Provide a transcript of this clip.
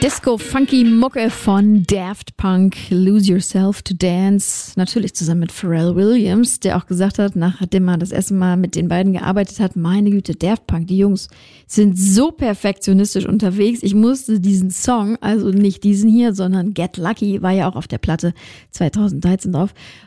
Disco-Funky-Mucke von Daft Punk, Lose Yourself to Dance. Natürlich zusammen mit Pharrell Williams, der auch gesagt hat, nachdem er das erste Mal mit den beiden gearbeitet hat, meine Güte, Daft Punk, die Jungs sind so perfektionistisch unterwegs. Ich musste diesen Song, also nicht diesen hier, sondern Get Lucky, war ja auch auf der Platte 2013 drauf,